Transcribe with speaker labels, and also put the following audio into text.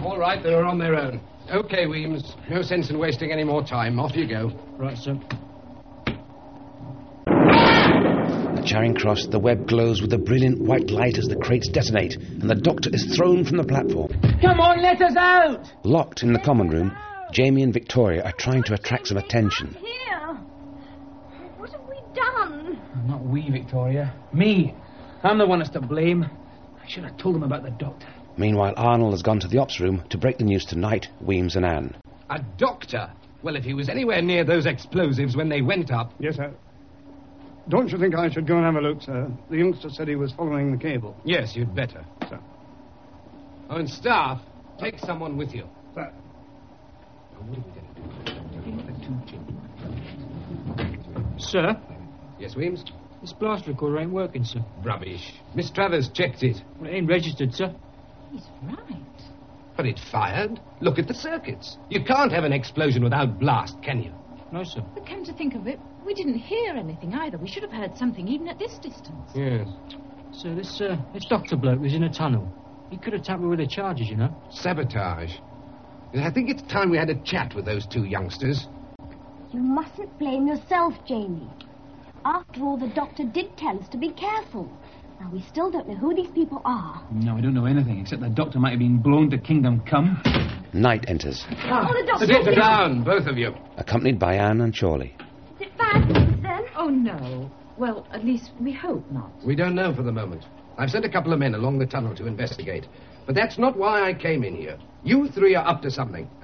Speaker 1: All right, they're on their own. OK, Weems. No sense in wasting any more time. Off you go.
Speaker 2: Right, sir.
Speaker 3: At Charing Cross, the web glows with a brilliant white light as the crates detonate, and the Doctor is thrown from the platform.
Speaker 4: Come on, let us out!
Speaker 3: Locked in the common room, Jamie and Victoria are trying to attract some attention.
Speaker 5: Here. What have we done?
Speaker 2: Not we, Victoria. Me. I'm the one that's to blame. I should have told them about the Doctor.
Speaker 3: Meanwhile, Arnold has gone to the ops room to break the news to Knight, Weems and Anne.
Speaker 1: A doctor? Well, if he was anywhere near those explosives when they went up...
Speaker 6: Yes, sir. Don't you think I should go and have a look, sir? The youngster said he was following the cable.
Speaker 1: Yes, you'd better.
Speaker 6: Sir.
Speaker 1: Oh, and staff, take someone with you.
Speaker 6: Sir.
Speaker 1: Now, what are we going to do?
Speaker 2: Sir,
Speaker 1: Yes, Weems?
Speaker 2: this blast recorder ain't working, sir.
Speaker 1: Rubbish. Miss Travers checked it.
Speaker 2: Well, it ain't registered, sir.
Speaker 5: He's right.
Speaker 1: But it fired. Look at the circuits. You can't have an explosion without blast, can you?
Speaker 2: No, sir.
Speaker 5: But come to think of it, we didn't hear anything either. We should have heard something even at this distance.
Speaker 1: Yes.
Speaker 2: So this Doctor bloke was in a tunnel. He could have tampered with the charges, you know.
Speaker 1: Sabotage. I think it's time we had a chat with those two youngsters.
Speaker 7: You mustn't blame yourself, Jamie. After all, the Doctor did tell us to be careful. Now, we still don't know who these people are.
Speaker 4: No, I don't know anything, except the Doctor might have been blown to Kingdom Come.
Speaker 3: Knight enters,
Speaker 7: Oh, the Doctor!
Speaker 1: Sit down, both of you.
Speaker 3: accompanied by Anne and Chorley.
Speaker 7: Is it bad news, then?
Speaker 5: Oh, no. Well, at least we hope not.
Speaker 1: We don't know for the moment. I've sent a couple of men along the tunnel to investigate. But that's not why I came in here. You three are up to something.